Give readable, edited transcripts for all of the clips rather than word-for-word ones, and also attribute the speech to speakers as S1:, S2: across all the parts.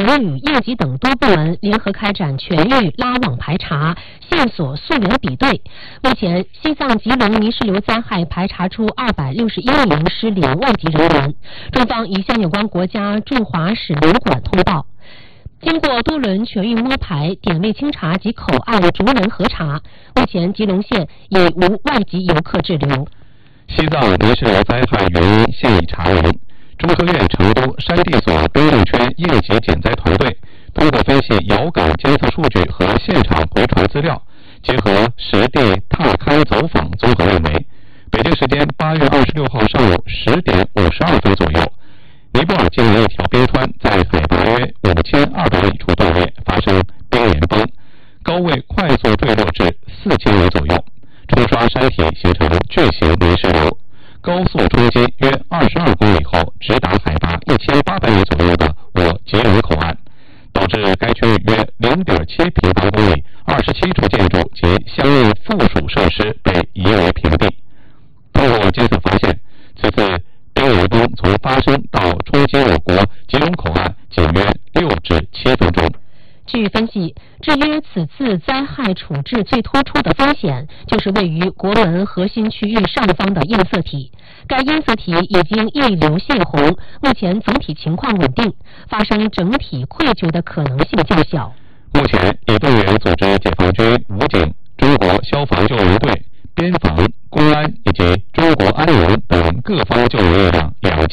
S1: 文旅、应急等多部门联合开展全域拉网排查、线索溯源比对。目前，西藏吉隆泥石流灾害排查出261名失联外籍人员。中方已向有关国家驻华使领馆通报。经过多轮全域摸排、点位清查及口岸逐人核查，目前吉隆县已无外籍游客滞留。
S2: 西藏泥石流灾害原因现已查明。中科院成都山地所东贡圈应急减灾团队通过分析遥感监测数据和现场回传资料，结合实地踏勘走访，综合认为，北京时间8月26号上午10点52分左右，尼泊尔境内一条边川在海拔约5200米处断裂，发生冰岩崩，高位快速坠落至4000米左右，冲刷山体形成巨型泥石流。高速冲击约22公里后，直达海拔1800米左右的我吉隆口岸，导致该区域约0.7平方公里27处建筑及相应附属设施被夷为平地。通过监测发现，此次冰岩崩从发生到冲击我国吉隆口岸仅约6至7分钟。
S1: 据分析，制约此次灾害处置最突出的风险，就是位于国门核心区域上方的堰塞体。该堰塞体已经溢流泄洪，目前总体情况稳定，发生整体溃决的可能性较小。
S2: 目前已动员组织解放军、武警、中国消防救援队、边防、公安以及中国安农等各方救援力量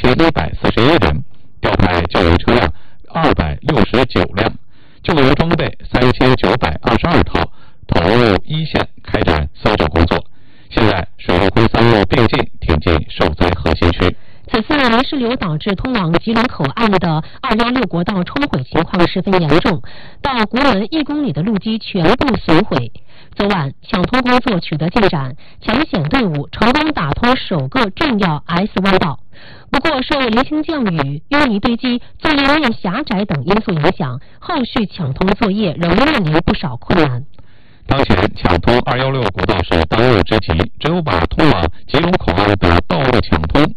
S2: 2141人，调派救援车辆269辆。救援装备3922套，投入一线开展搜救工作。现在水陆空三路并进，挺进受灾核心区。
S1: 此次泥石流导致通往吉隆口岸的216国道冲毁情况十分严重，到国门1公里的路基全部损毁。昨晚抢通工作取得进展，抢险队伍成功打通首个重要 S 弯道。不过，受零星降雨、淤泥堆积、作业面狭窄等因素影响，后续抢通作业仍面临不少困难。
S2: 当前抢通216国道是当务之急，只有把通往吉隆口岸的道路抢通，